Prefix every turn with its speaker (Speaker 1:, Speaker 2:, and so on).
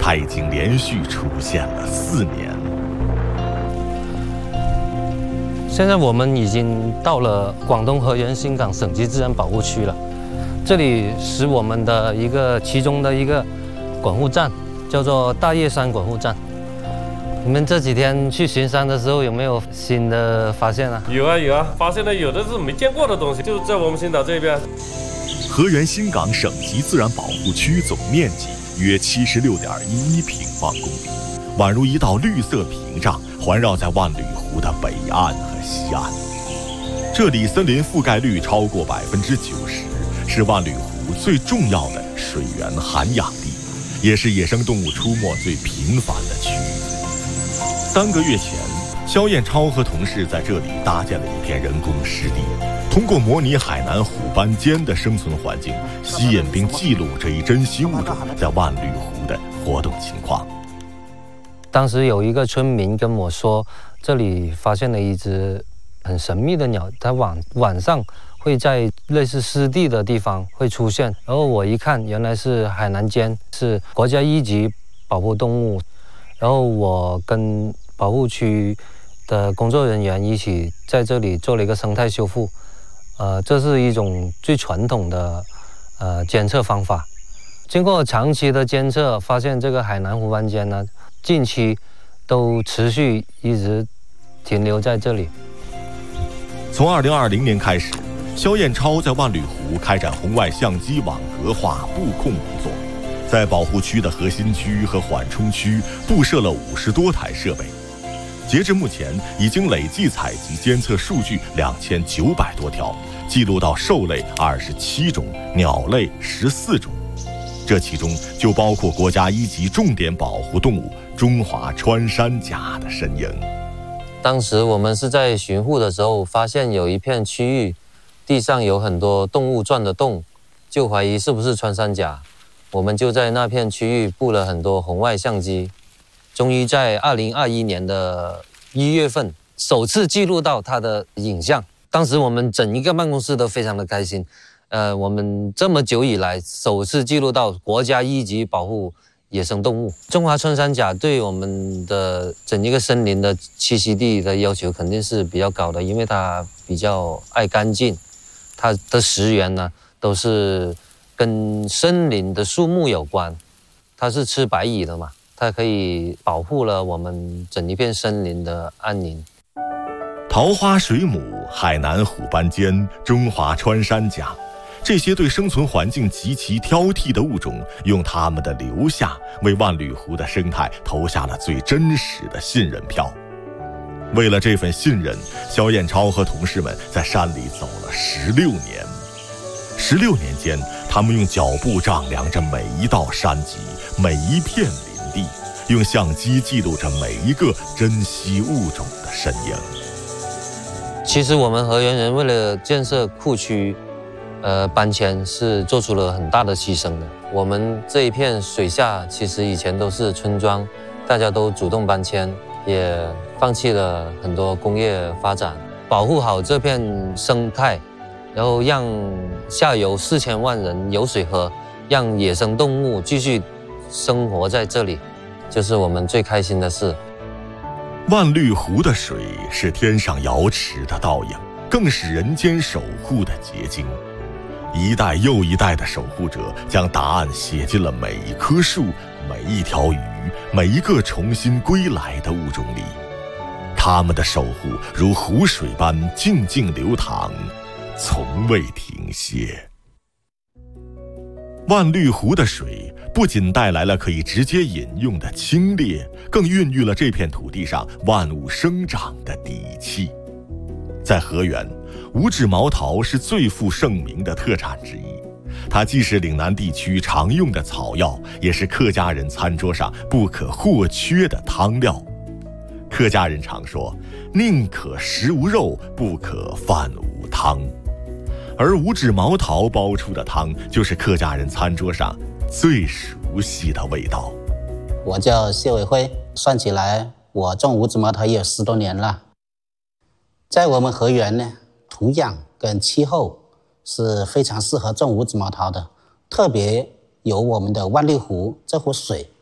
Speaker 1: 它已经连续出现了4年。
Speaker 2: 现在我们已经到了广东河源新港省级自然保护区了，这里是我们的其中的一个管护站，叫做大叶山管护站。你们这几天去巡山的时候有没有新的发现啊？
Speaker 3: 有啊，发现了有的是没见过的东西，就在我们新岛这边。
Speaker 1: 河源新港省级自然保护区总面积约76.11平方公里，宛如一道绿色屏障，环绕在万里湖的北岸和西岸。这里森林覆盖率超过90%，是万里湖最重要的水源涵养地，也是野生动物出没最频繁的区域。3个月前，肖彦超和同事在这里搭建了一片人工湿地，通过模拟海南虎斑尖的生存环境，吸引并记录这一珍稀物种在万里湖的活动情况。
Speaker 2: 当时有一个村民跟我说，这里发现了一只很神秘的鸟，它晚上会在类似湿地的地方会出现。然后我一看，原来是海南尖，是国家1级保护动物。然后我跟保护区的工作人员一起在这里做了一个生态修复。这是一种最传统的监测方法。经过长期的监测，发现这个海南湖斑尖呢，近期都持续一直停留在这里。
Speaker 1: 从2020年开始，肖彦超在万里湖开展红外相机网格化布控工作，在保护区的核心区和缓冲区布设了50多台设备。截至目前，已经累计采集监测数据2900多条，记录到兽类27种，鸟类14种。这其中就包括国家1级重点保护动物中华穿山甲的身影。
Speaker 2: 当时我们是在巡护的时候，发现有一片区域地上有很多动物钻的洞，就怀疑是不是穿山甲。我们就在那片区域布了很多红外相机，终于在2021年的1月份首次记录到它的影像。当时我们整一个办公室都非常的开心。我们这么久以来首次记录到国家1级保护野生动物。中华穿山甲对我们的整一个森林的栖息地的要求肯定是比较高的，因为它比较爱干净，它的食源呢都是跟森林的树木有关，它是吃白蚁的嘛，它可以保护了我们整一片森林的安宁。
Speaker 1: 桃花水母、海南虎斑尖、中华穿山甲，这些对生存环境极其挑剔的物种，用它们的留下为万里湖的生态投下了最真实的信任票。为了这份信任，肖彦超和同事们在山里走了16年。16年间，他们用脚步丈量着每一道山脊，每一片林地，用相机记录着每一个珍稀物种的身影。
Speaker 2: 其实我们河源人为了建设库区，搬迁是做出了很大的牺牲的。我们这一片水下其实以前都是村庄，大家都主动搬迁，也放弃了很多工业发展，保护好这片生态，然后让下游4000万人有水喝，让野生动物继续生活在这里，就是我们最开心的事。
Speaker 1: 万绿湖的水是天上瑶池的倒影，更是人间守护的结晶。一代又一代的守护者将答案写进了每一棵树、每一条鱼、每一个重新归来的物种里。他们的守护如湖水般静静流淌，从未停歇。万绿湖的水不仅带来了可以直接饮用的清冽，更孕育了这片土地上万物生长的底气。在河源，五指毛桃是最负盛名的特产之一，它既是岭南地区常用的草药，也是客家人餐桌上不可或缺的汤料。客家人常说，宁可食无肉，不可饭无汤。而五指毛桃煲出的汤，就是客家人餐桌上最熟悉的味道。
Speaker 4: 我叫谢伟辉，算起来我种五指毛桃也有10多年了。在我们河源呢，土壤跟气候是非常适合种五指毛桃的，特别有我们的万绿湖这湖水